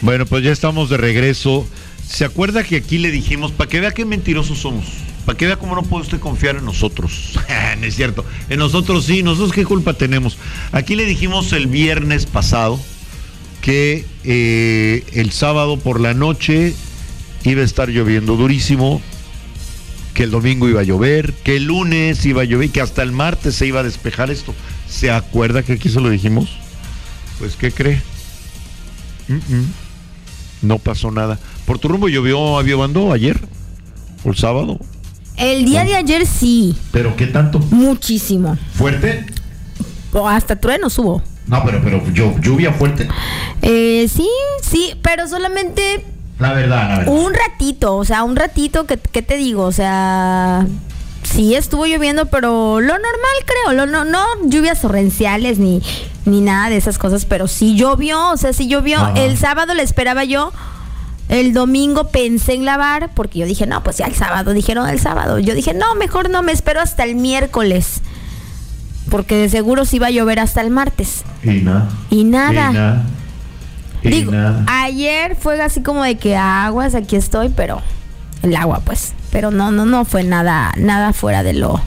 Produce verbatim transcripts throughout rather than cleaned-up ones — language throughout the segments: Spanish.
Bueno, pues ya estamos de regreso. ¿Se acuerda que aquí le dijimos, para que vea qué mentirosos somos? Para que vea cómo no puede usted confiar en nosotros. No es cierto. En nosotros sí, nosotros qué culpa tenemos. Aquí le dijimos el viernes pasado que eh, el sábado por la noche iba a estar lloviendo durísimo, que el domingo iba a llover, que el lunes iba a llover, que hasta el martes se iba a despejar esto. ¿Se acuerda que aquí se lo dijimos? Pues, ¿qué cree? Uh-uh. No pasó nada. ¿Por tu rumbo llovió, aviovando ayer? ¿O el sábado? El día de ayer sí. ¿Pero qué tanto? Muchísimo. ¿Fuerte? O hasta truenos hubo. No, pero, pero lluvia fuerte. Eh, sí, sí, pero solamente... La verdad, la verdad. Un ratito, o sea, un ratito, ¿qué, qué te digo? O sea, sí estuvo lloviendo, pero lo normal creo, lo, no, no lluvias torrenciales ni, ni nada de esas cosas, pero sí llovió, o sea, sí llovió. Ajá. El sábado le esperaba yo, el domingo pensé en lavar, porque yo dije, no, pues ya el sábado, dijeron el sábado. Yo dije, no, mejor no, me espero hasta el miércoles, porque de seguro sí va a llover hasta el martes. Y nada. Y nada. Y nada. Digo, ayer fue así como de que aguas, aquí estoy, pero el agua pues, pero no, no, no fue nada, nada fuera de lo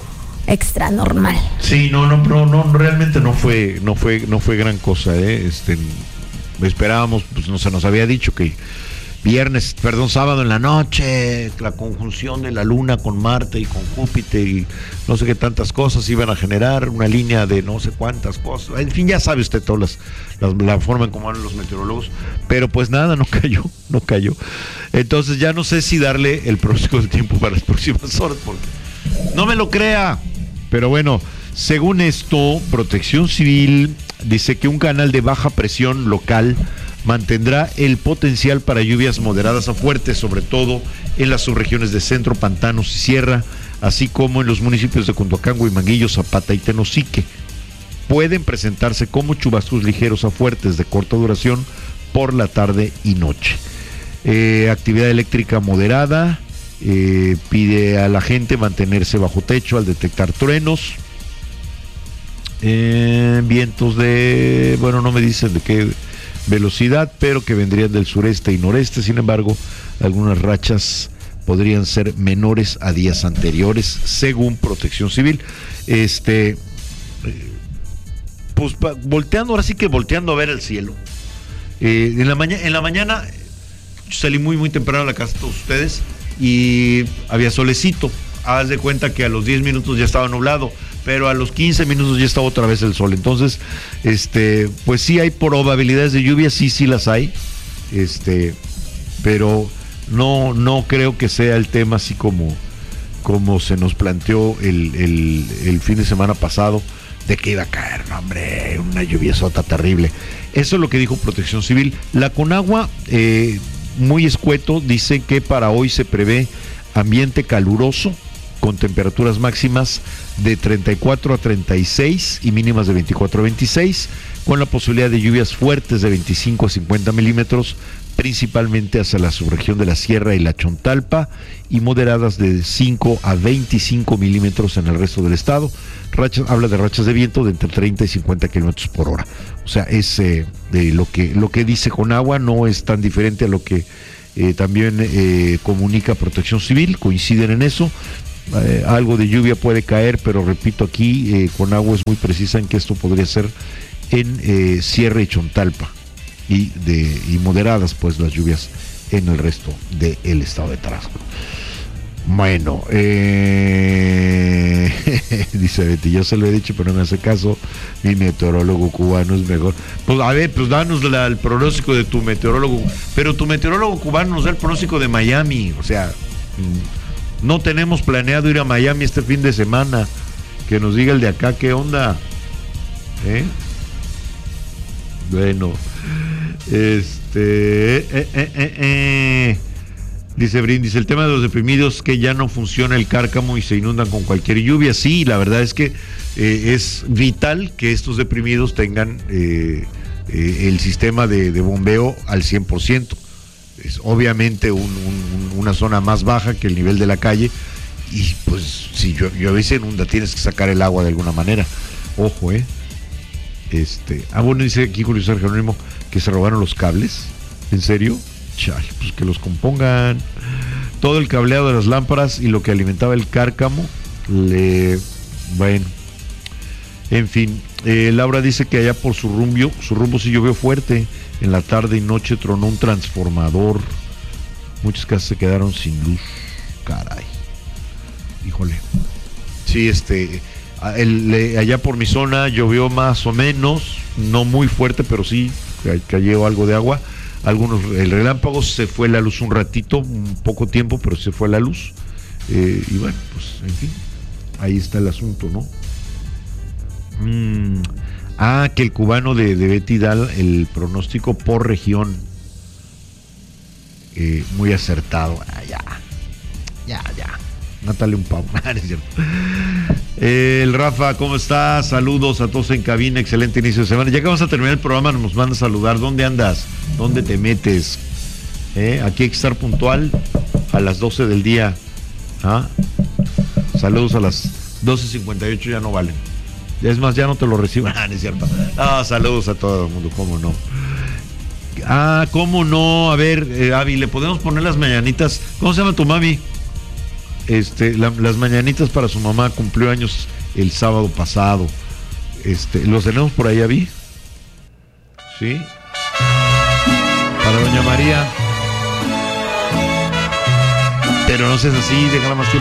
extra normal. Sí, no, no, no, no, realmente no fue, no fue, no fue gran cosa, eh. Este, esperábamos, pues no se nos había dicho que viernes, perdón, sábado en la noche, la conjunción de la Luna con Marte y con Júpiter y no sé qué tantas cosas iban a generar una línea de no sé cuántas cosas. En fin, ya sabe usted todas las, las la forma en cómo hablan los meteorólogos, pero pues nada, no cayó, no cayó. Entonces ya no sé si darle el pronóstico del tiempo para las próximas horas, porque no me lo crea. Pero bueno, según esto, Protección Civil dice que un canal de baja presión local mantendrá el potencial para lluvias moderadas a fuertes, sobre todo en las subregiones de centro, pantanos y sierra, así como en los municipios de Cunduacango y Manguillo, Zapata y Tenosique. Pueden presentarse como chubascos ligeros a fuertes de corta duración por la tarde y noche. Eh, actividad eléctrica moderada, eh, pide a la gente mantenerse bajo techo al detectar truenos. Eh, vientos de, bueno, no me dicen de qué velocidad, pero que vendrían del sureste y noreste. Sin embargo, algunas rachas podrían ser menores a días anteriores, según Protección Civil. Este, pues volteando, ahora sí que volteando a ver el cielo. Eh, en la mañana, en la mañana salí muy muy temprano a la casa de todos ustedes y había solecito. Haz de cuenta que a los diez minutos ya estaba nublado, pero a los quince minutos ya estaba otra vez el sol. Entonces, este, pues sí hay probabilidades de lluvia, sí, sí las hay, este, pero no, no creo que sea el tema así como, como se nos planteó el, el, el fin de semana pasado, de que iba a caer, no, hombre, una lluviasota terrible. Eso es lo que dijo Protección Civil. La Conagua, eh, muy escueto, dice que para hoy se prevé ambiente caluroso, con temperaturas máximas de treinta y cuatro a treinta y seis y mínimas de veinticuatro a veintiséis, con la posibilidad de lluvias fuertes de veinticinco a cincuenta milímetros, principalmente hacia la subregión de la Sierra y la Chontalpa, y moderadas de cinco a veinticinco milímetros en el resto del estado. Rachas, habla de rachas de viento de entre treinta y cincuenta kilómetros por hora. O sea, es eh, de lo que, lo que dice Conagua, no es tan diferente a lo que eh, también eh, comunica Protección Civil, coinciden en eso. Eh, algo de lluvia puede caer, pero repito, aquí eh, Conagua es muy precisa en que esto podría ser en eh, Sierra y Chontalpa, y, de, y moderadas pues las lluvias en el resto del estado de Tabasco. Bueno, eh, dice Betty, yo se lo he dicho, pero no me hace caso, mi meteorólogo cubano es mejor. Pues a ver, pues danos la, el pronóstico de tu meteorólogo, pero tu meteorólogo cubano nos da el pronóstico de Miami, o sea, no tenemos planeado ir a Miami este fin de semana, que nos diga el de acá qué onda, ¿eh? Bueno, este, eh, eh, eh, eh. Dice Brindis, el tema de los deprimidos, que ya no funciona el cárcamo y se inundan con cualquier lluvia. Sí, la verdad es que eh, es vital que estos deprimidos tengan eh, eh, el sistema de, de bombeo al cien por ciento. Es obviamente un, un, una zona más baja que el nivel de la calle, y pues si llueve y se inunda, tienes que sacar el agua de alguna manera. Ojo, eh. Este, ah, bueno, dice aquí Julio Sergio Jerónimo que se robaron los cables. ¿En serio? Chale, pues que los compongan. Todo el cableado de las lámparas y lo que alimentaba el cárcamo, le... Bueno, en fin. Eh, Laura dice que allá por su rumbo, su rumbo sí llovió fuerte. En la tarde y noche tronó un transformador. Muchas casas se quedaron sin luz. Caray. Híjole. Sí, este... El, el, allá por mi zona llovió más o menos, no muy fuerte, pero sí cayó algo de agua. Algunos, el relámpago, se fue la luz un ratito, un poco tiempo, pero se fue la luz. Eh, y bueno, pues en fin, ahí está el asunto, ¿no? Mm, ah, que el cubano de, de Betty da el pronóstico por región. Eh, muy acertado. Ah, ya, ya, ya. Mátale un pavo. Es cierto. Eh, el Rafa, ¿cómo estás? Saludos a todos en cabina, excelente inicio de semana. Ya que vamos a terminar el programa, nos manda a saludar. ¿Dónde andas? ¿Dónde te metes? ¿Eh? Aquí hay que estar puntual a las doce del día. ¿Ah? Saludos a las doce cincuenta y ocho, ya no valen. Es más, ya no te lo recibo. Ah, no es cierto. Ah, saludos a todo el mundo, ¿cómo no? Ah, ¿cómo no? A ver, eh, Avi, ¿le podemos poner las mañanitas? ¿Cómo se llama tu mami? Este, la, las mañanitas para su mamá, cumplió años el sábado pasado. Este, ¿los tenemos por ahí, Avi? Sí. Para doña María. Pero no seas así, déjala más tiempo.